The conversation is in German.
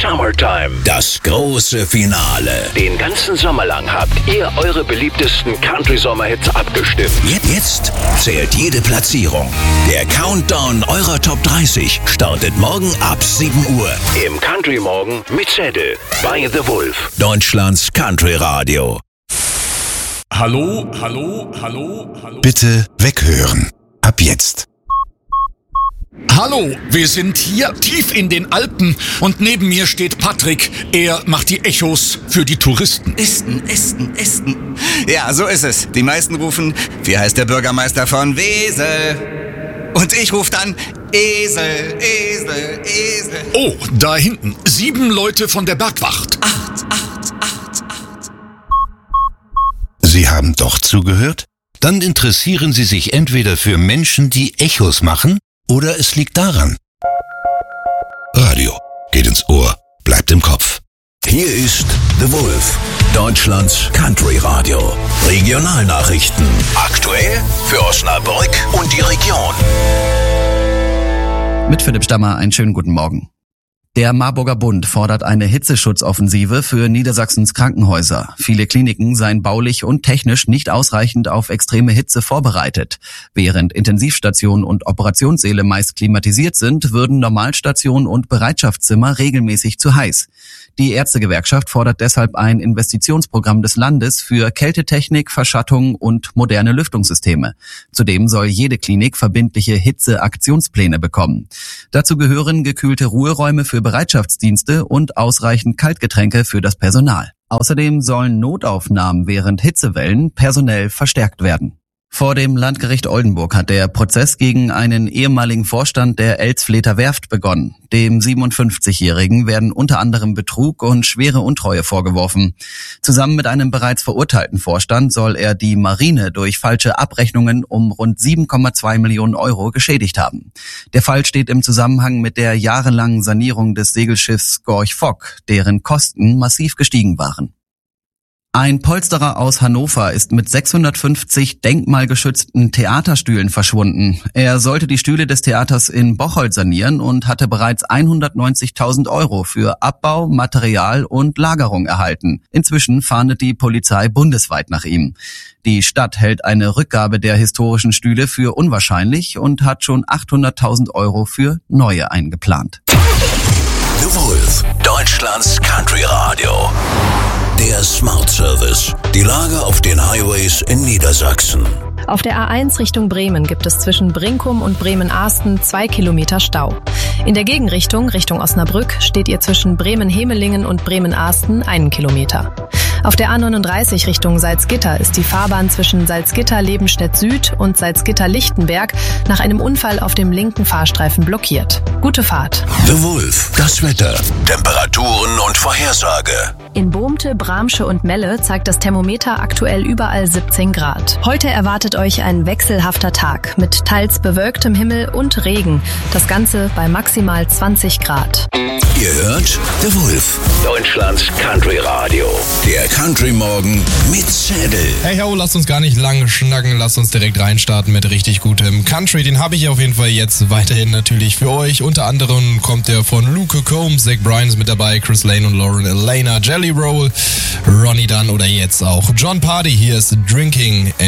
Summertime. Das große Finale. Den ganzen Sommer lang habt ihr eure beliebtesten Country-Sommerhits abgestimmt. Jetzt zählt jede Platzierung. Der Countdown eurer Top 30 startet morgen ab 7 Uhr. Im Country Morgen mit Zettel. Bei The Wolf. Deutschlands Country Radio. Hallo. Bitte weghören. Ab jetzt. Hallo, wir sind hier tief in den Alpen und neben mir steht Patrick. Er macht die Echos für die Touristen. Esten. Ja, so ist es. Die meisten rufen, wie heißt der Bürgermeister von Wesel? Und ich rufe dann, Esel. Oh, da hinten. 7 Leute von der Bergwacht. 8. Sie haben doch zugehört? Dann interessieren Sie sich entweder für Menschen, die Echos machen, oder es liegt daran. Radio geht ins Ohr, bleibt im Kopf. Hier ist The Wolf, Deutschlands Country Radio. Regionalnachrichten. Aktuell für Osnabrück und die Region. Mit Philipp Stammer einen schönen guten Morgen. Der Marburger Bund fordert eine Hitzeschutzoffensive für Niedersachsens Krankenhäuser. Viele Kliniken seien baulich und technisch nicht ausreichend auf extreme Hitze vorbereitet. Während Intensivstationen und Operationssäle meist klimatisiert sind, würden Normalstationen und Bereitschaftszimmer regelmäßig zu heiß. Die Ärztegewerkschaft fordert deshalb ein Investitionsprogramm des Landes für Kältetechnik, Verschattung und moderne Lüftungssysteme. Zudem soll jede Klinik verbindliche Hitzeaktionspläne bekommen. Dazu gehören gekühlte Ruheräume für Bereitschaftsdienste und ausreichend Kaltgetränke für das Personal. Außerdem sollen Notaufnahmen während Hitzewellen personell verstärkt werden. Vor dem Landgericht Oldenburg hat der Prozess gegen einen ehemaligen Vorstand der Elsfleter Werft begonnen. Dem 57-Jährigen werden unter anderem Betrug und schwere Untreue vorgeworfen. Zusammen mit einem bereits verurteilten Vorstand soll er die Marine durch falsche Abrechnungen um rund 7,2 Millionen Euro geschädigt haben. Der Fall steht im Zusammenhang mit der jahrelangen Sanierung des Segelschiffs Gorch Fock, deren Kosten massiv gestiegen waren. Ein Polsterer aus Hannover ist mit 650 denkmalgeschützten Theaterstühlen verschwunden. Er sollte die Stühle des Theaters in Bocholt sanieren und hatte bereits 190.000 Euro für Abbau, Material und Lagerung erhalten. Inzwischen fahndet die Polizei bundesweit nach ihm. Die Stadt hält eine Rückgabe der historischen Stühle für unwahrscheinlich und hat schon 800.000 Euro für neue eingeplant. The Wolf, Deutschlands Country Radio. Der Smart Service. Die Lage auf den Highways in Niedersachsen. Auf der A1 Richtung Bremen gibt es zwischen Brinkum und Bremen-Ahsten 2 Kilometer Stau. In der Gegenrichtung, Richtung Osnabrück, steht ihr zwischen Bremen-Hemelingen und Bremen-Ahsten 1 Kilometer. Auf der A39 Richtung Salzgitter ist die Fahrbahn zwischen Salzgitter-Lebenstedt-Süd und Salzgitter-Lichtenberg nach einem Unfall auf dem linken Fahrstreifen blockiert. Gute Fahrt. The Wolf, das Wetter, Temperaturen und Vorhersage. In Bohmte, Bramsche und Melle zeigt das Thermometer aktuell überall 17 Grad. Heute erwartet euch ein wechselhafter Tag mit teils bewölktem Himmel und Regen. Das Ganze bei maximal 20 Grad. Ihr hört The Wolf, Deutschlands Country Radio. Der Country Morgen mit Zettel. Hey ho, lasst uns gar nicht lang schnacken, lasst uns direkt reinstarten mit richtig gutem Country. Den habe ich auf jeden Fall jetzt weiterhin natürlich für euch. Unter anderem kommt der von Luke Combs, Zach Bryan ist mit dabei, Chris Lane und Lauren Elena, Jelly Roll, Ronnie Dunn oder jetzt auch John Party. Hier ist Drinking